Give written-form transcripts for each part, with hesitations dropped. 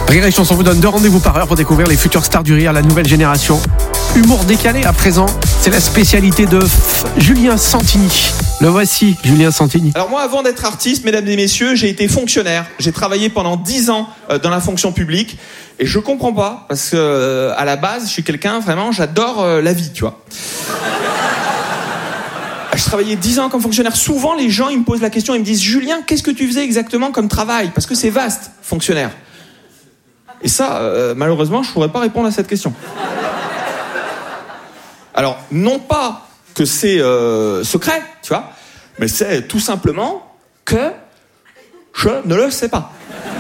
Rire et Chanson vous donne 2 rendez-vous par heure pour découvrir les futures stars du rire, la nouvelle génération. Humour décalé à présent, c'est la spécialité de Julien Santini. Le voici, Julien Santini. Alors moi, avant d'être artiste, mesdames et messieurs, j'ai été fonctionnaire. J'ai travaillé pendant 10 ans dans la fonction publique. Et je comprends pas, parce que à la base, je suis quelqu'un, vraiment, j'adore la vie, tu vois. Je travaillais 10 ans comme fonctionnaire. Souvent, les gens, ils me posent la question, ils me disent « Julien, qu'est-ce que tu faisais exactement comme travail ?» Parce que c'est vaste, fonctionnaire. Et ça, malheureusement, je ne pourrais pas répondre à cette question. Alors, non pas que c'est secret, tu vois, mais c'est tout simplement que je ne le sais pas.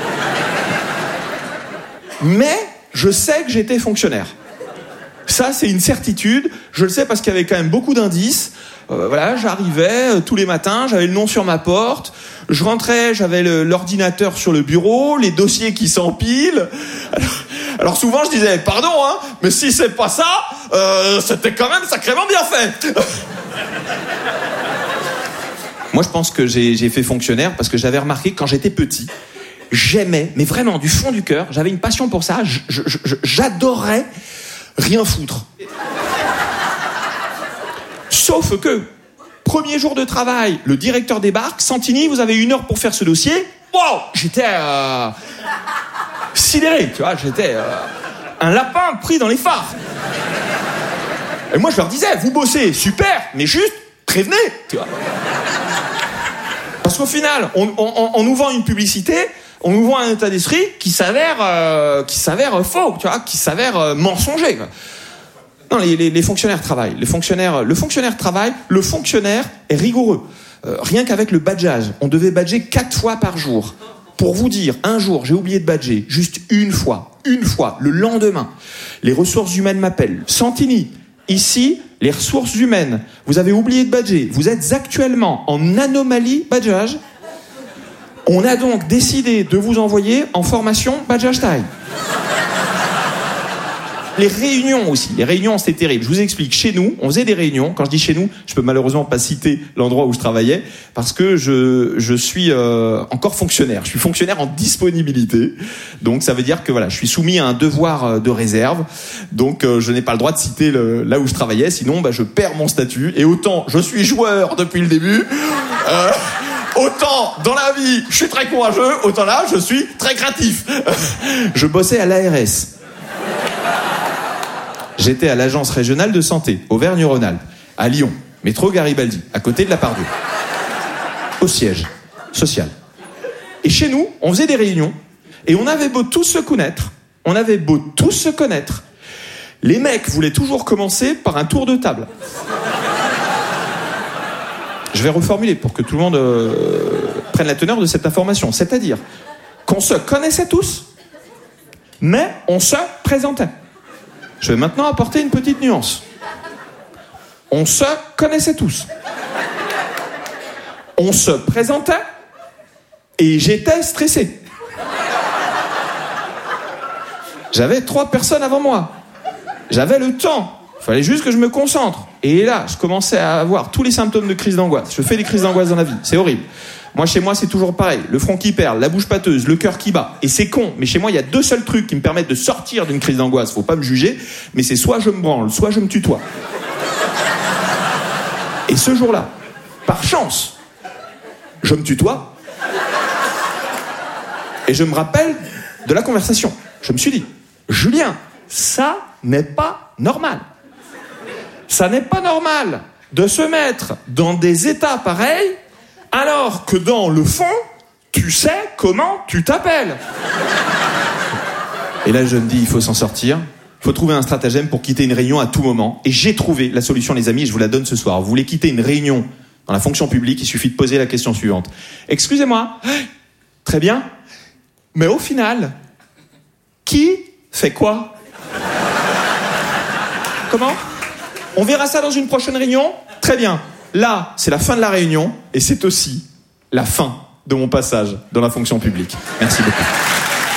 Mais je sais que j'étais fonctionnaire. Ça, c'est une certitude. Je le sais parce qu'il y avait quand même beaucoup d'indices. Voilà, j'arrivais tous les matins, j'avais le nom sur ma porte. Je rentrais, j'avais l'ordinateur sur le bureau, les dossiers qui s'empilent. Alors souvent, je disais, pardon, hein, mais si c'est pas ça, c'était quand même sacrément bien fait. Moi, je pense que j'ai fait fonctionnaire parce que j'avais remarqué que quand j'étais petit, j'aimais, mais vraiment du fond du cœur, j'avais une passion pour ça. J'adorais rien foutre. Sauf que, premier jour de travail, le directeur débarque, Santini, vous avez 1 heure pour faire ce dossier. Wow, j'étais sidéré, tu vois, j'étais un lapin pris dans les phares. Et moi, je leur disais, vous bossez, super, mais juste, prévenez, tu vois. Parce qu'au final, on nous vend une publicité, on nous vend un état d'esprit qui s'avère faux, tu vois, qui s'avère mensonger, quoi. Non, les fonctionnaires travaillent. Le fonctionnaire travaille. Le fonctionnaire est rigoureux. Rien qu'avec le badgeage, on devait badger 4 fois par jour. Pour vous dire, un jour, j'ai oublié de badger, juste une fois, le lendemain. Les ressources humaines m'appellent. Santini, ici, les ressources humaines, vous avez oublié de badger. Vous êtes actuellement en anomalie badgeage. On a donc décidé de vous envoyer en formation badgeage taille. Les réunions aussi. Les réunions, c'était terrible. Je vous explique. Chez nous, on faisait des réunions. Quand je dis chez nous, je peux malheureusement pas citer l'endroit où je travaillais parce que je suis encore fonctionnaire. Je suis fonctionnaire en disponibilité. Donc, ça veut dire que voilà, je suis soumis à un devoir de réserve. Donc, je n'ai pas le droit de citer là où je travaillais. Sinon, je perds mon statut. Et autant je suis joueur depuis le début, autant dans la vie, je suis très courageux. Autant là, je suis très créatif. Je bossais à l'ARS. J'étais à l'agence régionale de santé, Auvergne-Rhône-Alpes, à Lyon, métro Garibaldi, à côté de la Part-Dieu, au siège social. Et chez nous, on faisait des réunions, et on avait beau tous se connaître, les mecs voulaient toujours commencer par un tour de table. Je vais reformuler pour que tout le monde prenne la teneur de cette information. C'est-à-dire qu'on se connaissait tous, mais on se présentait. Je vais maintenant apporter une petite nuance. On se connaissait tous. On se présentait et j'étais stressé. J'avais 3 personnes avant moi. J'avais le temps. Il fallait juste que je me concentre. Et là, je commençais à avoir tous les symptômes de crise d'angoisse. Je fais des crises d'angoisse dans la vie. C'est horrible. Moi, chez moi, c'est toujours pareil. Le front qui perle, la bouche pâteuse, le cœur qui bat. Et c'est con, mais chez moi, il y a 2 seuls trucs qui me permettent de sortir d'une crise d'angoisse. Faut pas me juger, mais c'est soit je me branle, soit je me tutoie. Et ce jour-là, par chance, je me tutoie. Et je me rappelle de la conversation. Je me suis dit, Julien, ça n'est pas normal. Ça n'est pas normal de se mettre dans des états pareils alors que dans le fond, tu sais comment tu t'appelles. Et là, je me dis, il faut s'en sortir. Il faut trouver un stratagème pour quitter une réunion à tout moment. Et j'ai trouvé la solution, les amis, et je vous la donne ce soir. Vous voulez quitter une réunion dans la fonction publique, il suffit de poser la question suivante. Excusez-moi, très bien, mais au final, qui fait quoi ? Comment ? On verra ça dans une prochaine réunion ? Très bien. Là, c'est la fin de la réunion et c'est aussi la fin de mon passage dans la fonction publique. Merci beaucoup.